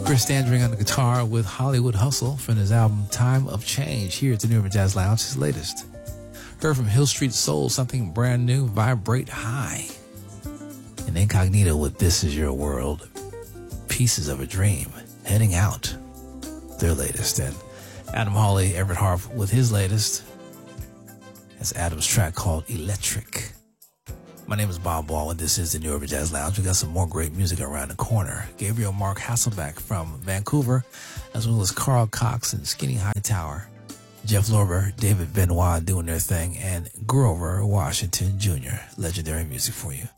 Chris Standring on the guitar with Hollywood Hustle from his album Time of Change here at the New Urban Jazz Lounge, his latest. Heard from Hill Street Soul, something brand new, Vibrate High. And Incognito with This Is Your World, Pieces of a Dream, Heading Out, their latest. And Adam Hawley, Everett Harp with his latest. That's Adam's track called Electric. My name is Bob Baldwin. This is the New Urban Jazz Lounge. We got some more great music around the corner. Gabriel Mark Hasselbeck from Vancouver, as well as Carl Cox and Skinny Hightower. Jeff Lorber, David Benoit doing their thing, and Grover Washington Jr. Legendary music for you.